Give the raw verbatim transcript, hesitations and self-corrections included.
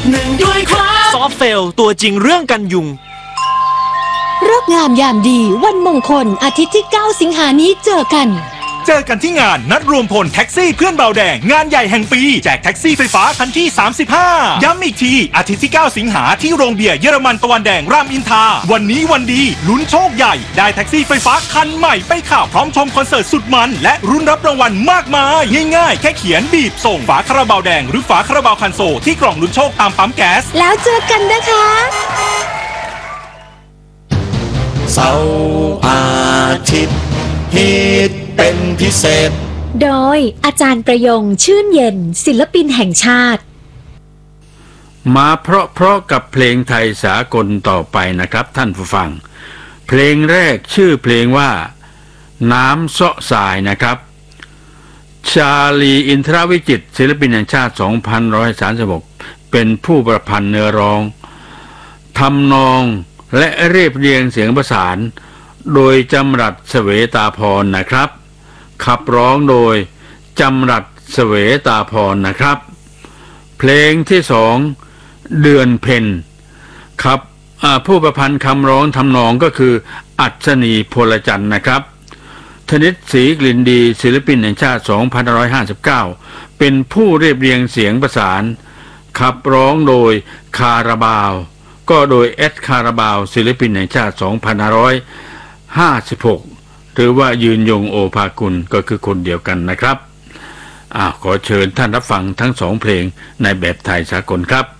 หนึ่งด้วยความซอฟเฟลตัวจริงเรื่องกันยุงฤกษ์งามยามดีวันมงคลอาทิตย์ที่เก้าสิงหานี้เจอกันเจอกันที่งานนัดรวมพลแท็กซี่เพื่อนเบาแดงงานใหญ่แห่งปีแจกแท็กซี่ไฟฟ้าคันที่สามสิบห้าย้ำอีกทีอาทิตย์ที่เก้าสิงหาที่โรงเบียร์เยอรมันตะวันแดงรามอินทราวันนี้วันดีลุ้นโชคใหญ่ได้แท็กซี่ไฟฟ้าคันใหม่ไปข่าวพร้อมชมคอนเสิร์ตสุดมันและรุ้นรับรางวัลมากมายง่ายๆแค่เขียนบีบส่งฝาคาราบาวแดงหรือฝาคาราบาวคันโซที่กล่องลุ้นโชคตามปั๊มแก๊สแล้วเจอกันนะคะเสาร์อาทิตย์ฮิตเป็นพิเศษโดยอาจารย์ประยงชื่นเย็นศิลปินแห่งชาติมาเพราะเพราะกับเพลงไทยสากลต่อไปนะครับท่านผู้ฟังเพลงแรกชื่อเพลงว่าน้ำเสาะสายนะครับชาลีอินทรวิจิตรศิลปินแห่งชาติสองพันหนึ่งร้อยสามสิบหกเป็นผู้ประพันธ์เนื้อร้องทำนองและเรียบเรียงเสียงประสานโดยจำรัดเสวตาพรนะครับขับร้องโดยจำรัดเสวตาพรนะครับเพลงที่สองเดือนเพ็ญครับผู้ประพันธ์คำร้องทำนองก็คืออัศนีพลจันทร์นะครับธนิตศรีกลิ่นดีศิลปินแห่งชาติสองพันห้าร้อยห้าสิบเก้าเป็นผู้เรียบเรียงเสียงประสานขับร้องโดยคาราบาวก็โดยเอ็ดคาราบาวศิลปินแห่งชาติสองพันห้าร้อยห้าสิบหกหรือว่ายืนยงโอภากุลก็คือคนเดียวกันนะครับอ่าขอเชิญท่านรับฟังทั้งสองเพลงในแบบไทยสากลครับ